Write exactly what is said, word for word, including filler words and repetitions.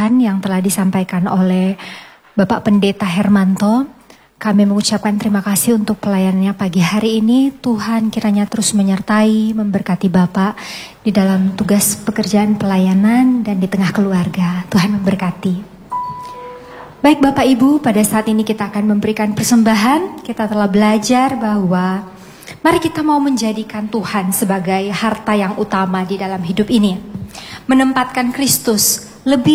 Tuhan yang telah disampaikan oleh Bapak Pendeta Hermanto. Kami mengucapkan terima kasih untuk pelayanannya pagi hari ini. Tuhan kiranya terus menyertai, memberkati Bapak di dalam tugas pekerjaan pelayanan dan di tengah keluarga. Tuhan memberkati. Baik Bapak Ibu, pada saat ini kita akan memberikan persembahan. Kita telah belajar bahwa mari kita mau menjadikan Tuhan sebagai harta yang utama di dalam hidup ini. Menempatkan Kristus lebih